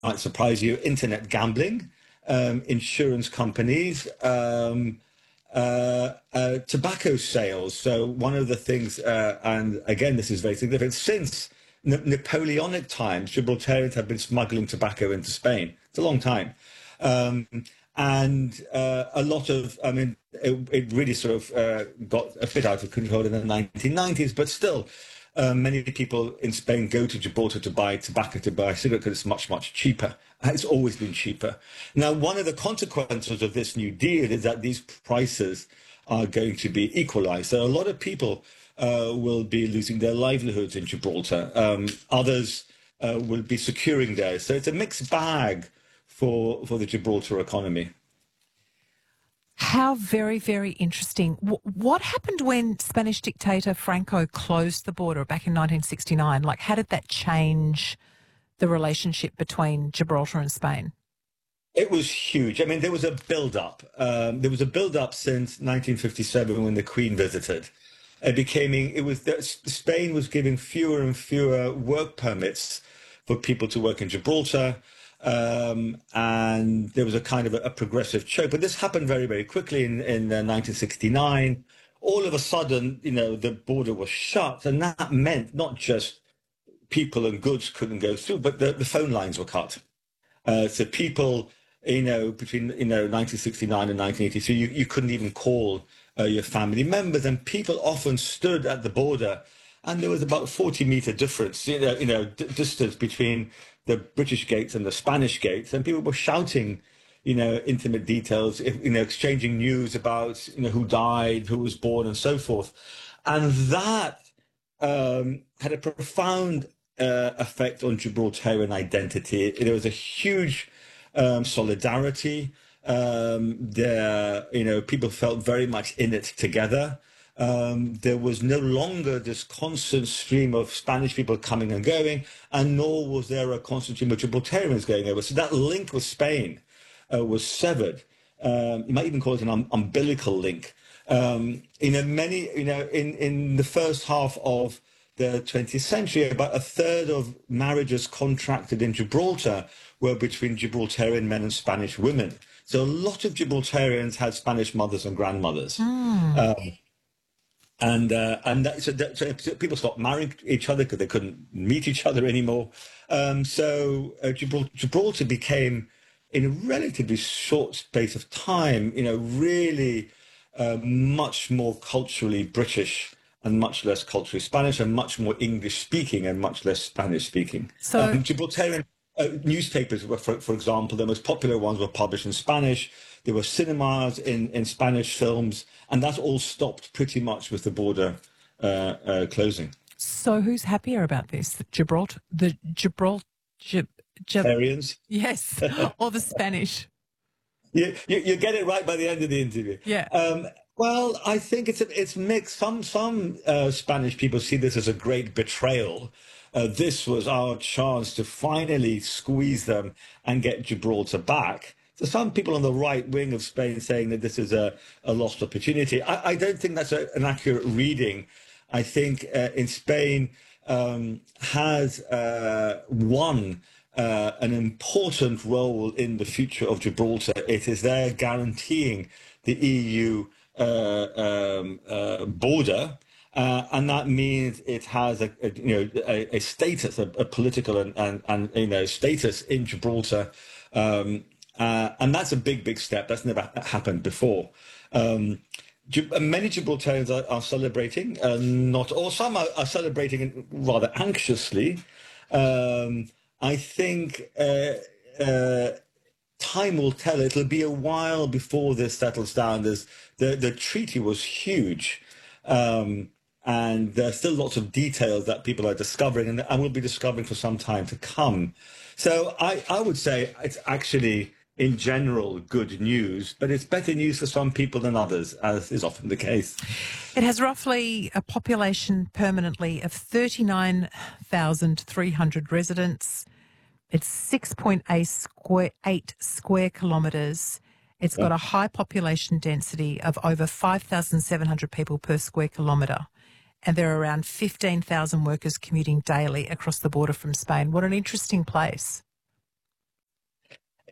might surprise you, internet gambling, insurance companies, tobacco sales. So one of the things, and again, this is very significant, since Napoleonic times, Gibraltarians have been smuggling tobacco into Spain. It's a long time. Um, and a lot of, I mean, it really sort of got a bit out of control in the 1990s, but still, many people in Spain go to Gibraltar to buy tobacco, to buy cigarettes, because it's much, much cheaper. It's always been cheaper. Now, one of the consequences of this new deal is that these prices are going to be equalized. So a lot of people will be losing their livelihoods in Gibraltar. Others will be securing theirs. So it's a mixed bag for the Gibraltar economy. How very, very interesting. What happened when Spanish dictator Franco closed the border back in 1969? Like, how did that change the relationship between Gibraltar and Spain? It was huge. I mean, there was a build-up. There was a build-up since 1957 when the Queen visited. Spain was giving fewer and fewer work permits for people to work in Gibraltar. And there was a kind of a progressive choke. But this happened very, very quickly in 1969. All of a sudden, the border was shut. And that meant not just people and goods couldn't go through, but the phone lines were cut. So people, between 1969 and 1983, you couldn't even call your family members, and people often stood at the border, and there was about 40-meter difference, distance between the British gates and the Spanish gates, and people were shouting, intimate details, exchanging news about who died, who was born, and so forth, and that had a profound effect on Gibraltarian identity. There was a huge solidarity. People felt very much in it together. There was no longer this constant stream of Spanish people coming and going, and nor was there a constant stream of Gibraltarians going over. So that link with Spain was severed. You might even call it an umbilical link. In the first half of the 20th century, about a third of marriages contracted in Gibraltar were between Gibraltarian men and Spanish women. So a lot of Gibraltarians had Spanish mothers and grandmothers. So people stopped marrying each other because they couldn't meet each other anymore. Gibraltar became, in a relatively short space of time, really much more culturally British and much less culturally Spanish, and much more English speaking and much less Spanish speaking. So Gibraltarian newspapers were, for example, the most popular ones were published in Spanish. There were cinemas in Spanish films, and that all stopped pretty much with the border closing. So who's happier about this? The Gibraltar, Gibraltarians? yes, or the Spanish? You get it right by the end of the interview. Yeah. Well, I think it's mixed. Some Spanish people see this as a great betrayal. This was our chance to finally squeeze them and get Gibraltar back. So some people on the right wing of Spain saying that this is a lost opportunity. I don't think that's an accurate reading. I think in Spain has won an important role in the future of Gibraltar. It is there guaranteeing the EU border, and that means it has a status, a political and status in Gibraltar, and that's a big step. That's never happened before. Many Gibraltarians are celebrating, not all. Some are celebrating rather anxiously. I think time will tell. It'll be a while before this settles down. The treaty was huge, and there's still lots of details that people are discovering, and will be discovering for some time to come. So I would say it's actually, in general, good news, but it's better news for some people than others, as is often the case. It has roughly a population permanently of 39,300 residents. It's 6.8 square kilometres. It's got a high population density of over 5,700 people per square kilometre. And there are around 15,000 workers commuting daily across the border from Spain. What an interesting place.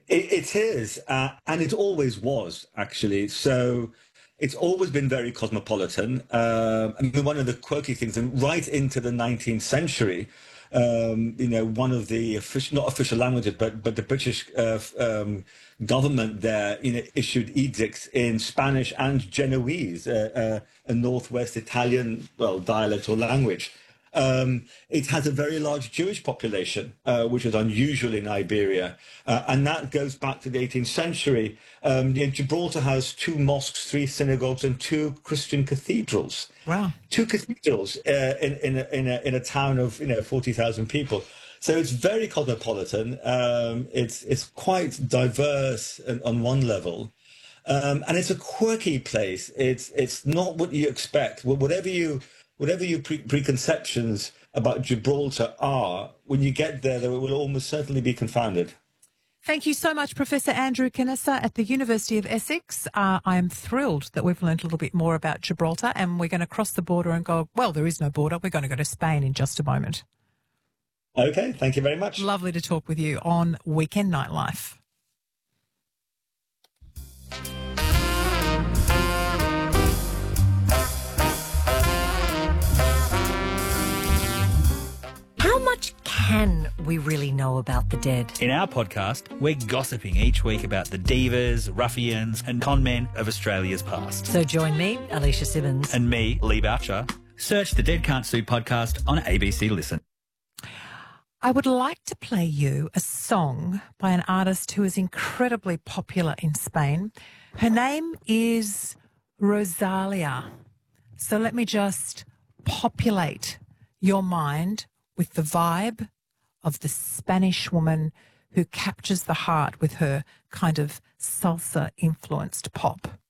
It is, and it always was, actually. So it's always been very cosmopolitan. I mean, one of the quirky things, and right into the 19th century, one of the official, not official languages, but the British government there, issued edicts in Spanish and Genoese, a Northwest Italian, dialect or language. It has a very large Jewish population, which is unusual in Iberia, and that goes back to the 18th century. Gibraltar has 2 mosques, 3 synagogues, and 2 Christian cathedrals. Wow. 2 cathedrals in a town of 40,000 people. So it's very cosmopolitan. It's quite diverse on one level. And it's a quirky place. It's not what you expect. Whatever your preconceptions about Gibraltar are, when you get there, they will almost certainly be confounded. Thank you so much, Professor Andrew Canessa at the University of Essex. I am thrilled that we've learned a little bit more about Gibraltar, and we're going to cross the border and go, well, there is no border. We're going to go to Spain in just a moment. Okay, thank you very much. Lovely to talk with you on Weekend Nightlife. How much can we really know about the dead? In our podcast, we're gossiping each week about the divas, ruffians and con men of Australia's past. So join me, Alicia Simmons. And me, Lee Boucher. Search the Dead Can't Sue podcast on ABC Listen. I would like to play you a song by an artist who is incredibly popular in Spain. Her name is Rosalia. So let me just populate your mind with the vibe of the Spanish woman who captures the heart with her kind of salsa-influenced pop.